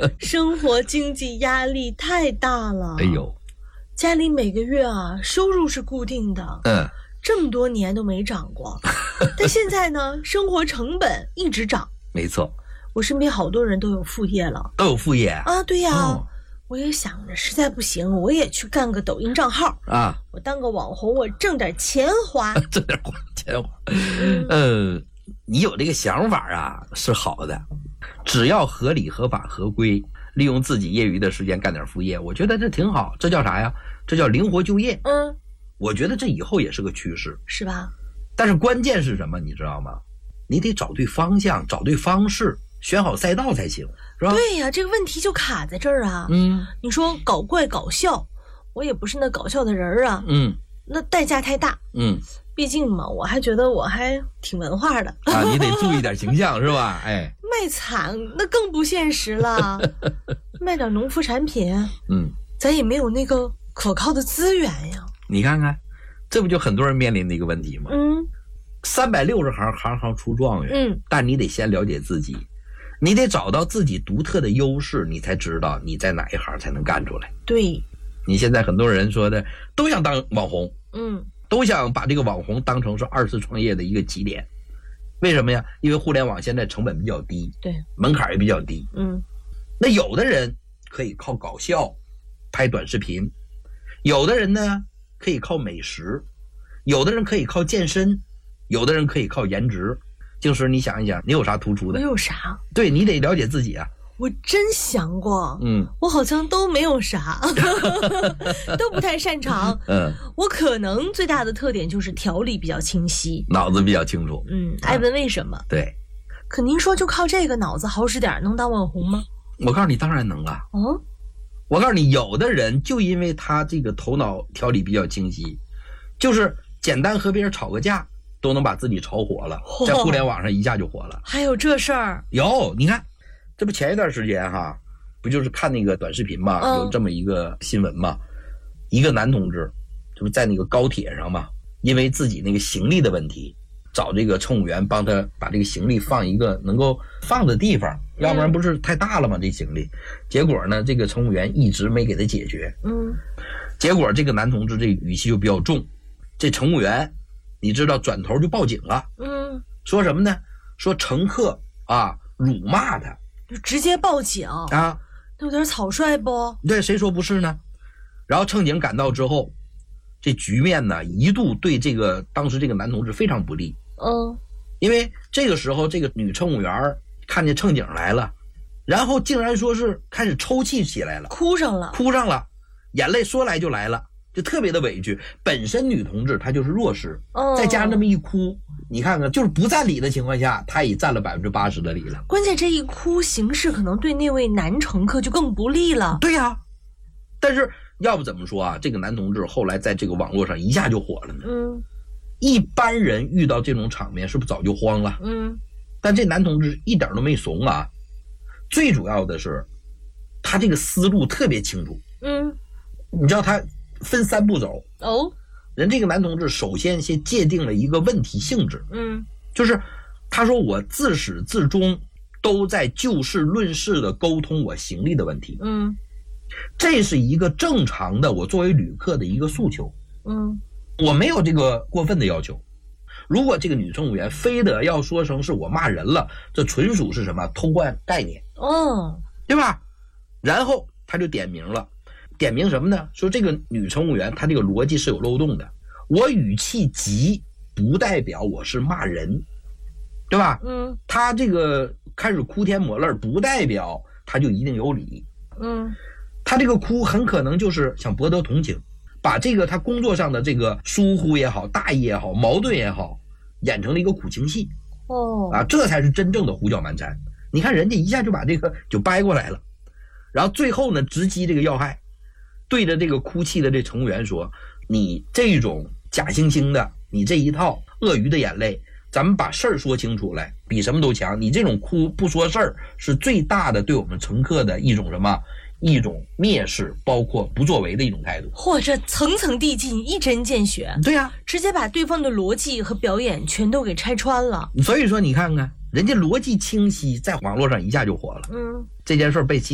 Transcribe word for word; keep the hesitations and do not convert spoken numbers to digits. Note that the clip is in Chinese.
生活经济压力太大了。 哎呦， 家里每个月啊收入是固定的， 嗯， 这么多年都没涨过，但现在呢，生活成本一直涨。 没错， 我身边好多人都有副业了， 都有副业啊，对呀。 哦我也想着，实在不行，我也去干个抖音账号啊， 我当个网红，我挣点钱花， 挣点花钱花。嗯、呃，你有这个想法啊是好的，只要合理、合法、合规，利用自己业余的时间干点副业，我觉得这挺好。这叫啥呀？这叫灵活就业。 嗯， 我觉得这以后也是个趋势， 是吧？ 但是关键是什么？你知道吗？你得找对方向，找对方式，选好赛道才行。是吧？ 对呀，这个问题就卡在这儿啊。 嗯， 你说搞怪搞笑，我也不是那搞笑的人啊。 嗯， 那代价太大。 嗯， 毕竟嘛，我还觉得我还挺文化的啊，你得注意点形象是吧？哎， 卖惨那更不现实了，卖点农副产品， 嗯， 咱也没有那个可靠的资源呀。 你看看，这不就很多人面临的一个问题吗？ 嗯， 三百六十行，行行出状元。 嗯， 但你得先了解自己。你得找到自己独特的优势，你才知道你在哪一行才能干出来。 对， 你现在很多人说的都想当网红， 嗯， 都想把这个网红当成是二次创业的一个起点。为什么呀？因为互联网现在成本比较低， 对， 门槛也比较低。 嗯， 那有的人可以靠搞笑拍短视频，有的人呢可以靠美食，有的人可以靠健身，有的人可以靠颜值。静时，你想一想，你有啥突出的？ 我有啥？ 对，你得了解自己啊。 我真想过， 嗯， 我好像都没有啥，都不太擅长。 嗯， 我可能最大的特点就是条理比较清晰， 脑子比较清楚。 嗯，爱问为什么？ 嗯、对。 可您说就靠这个脑子好使点，能当网红吗？ 我告诉你，当然能啊。 哦， 我告诉你，有的人就因为他这个头脑条理比较清晰，就是简单和别人吵个架。都能把自己炒火了，在互联网上一下就火了。 还有这事儿？ 有，你看，这不前一段时间哈，不就是看那个短视频嘛，嗯、有这么一个新闻嘛，一个男同志，这不在那个高铁上嘛，因为自己那个行李的问题，找这个乘务员帮他把这个行李放一个能够放的地方，嗯、要不然不是太大了吗？这行李，结果呢，这个乘务员一直没给他解决。 嗯， 结果这个男同志这语气就比较重，这乘务员。你知道转头就报警了， 嗯， 说什么呢？说乘客啊辱骂他， 就直接报警啊， 有点草率不？ 对，谁说不是呢？然后乘警赶到之后，这局面呢一度对这个当时这个男同志非常不利， 嗯， 因为这个时候这个女乘务员看见乘警来了，然后竟然说是开始抽泣起来了， 哭上了， 哭上了，眼泪说来就来了。就特别的委屈，本身女同志她就是弱势， 哦、 再加上那么一哭，你看看，就是不占理的情况下，她已占了百分之八十的理了。 关键这一哭，形势可能对那位男乘客就更不利了。 对呀、啊，但是要不怎么说啊？这个男同志后来在这个网络上一下就火了呢。 嗯， 一般人遇到这种场面，是不是早就慌了？ 嗯， 但这男同志一点都没怂啊。最主要的是，他这个思路特别清楚。 嗯， 你知道他。分三步走哦， 人这个男同志首先先界定了一个问题性质， 嗯， 就是他说我自始至终都在就事论事的沟通我行李的问题， 嗯， 这是一个正常的我作为旅客的一个诉求， 嗯， 我没有这个过分的要求。如果这个女乘务员非得要说成是我骂人了，这纯属是什么偷换概念， 哦， 对吧？然后他就点名了。点名什么呢？说这个女乘务员她这个逻辑是有漏洞的，我语气急不代表我是骂人，对吧？ 嗯， 她这个开始哭天抹泪不代表她就一定有理， 嗯， 她这个哭很可能就是想博得同情，把这个她工作上的这个疏忽也好、大意也好、矛盾也好，演成了一个苦情戏， 哦， 啊，这才是真正的胡搅蛮缠。你看人家一下就把这个就掰过来了，然后最后呢直击这个要害。对着这个哭泣的这乘务员说，你这种假惺惺的，你这一套鳄鱼的眼泪，咱们把事儿说清楚来，比什么都强。你这种哭不说事儿，是最大的对我们乘客的一种什么？一种蔑视，包括不作为的一种态度。 或者层层递进，一针见血。 对呀、啊， 直接把对方的逻辑和表演全都给拆穿了。 所以说，你看看人家逻辑清晰，在网络上一下就火了。 嗯， 这件事被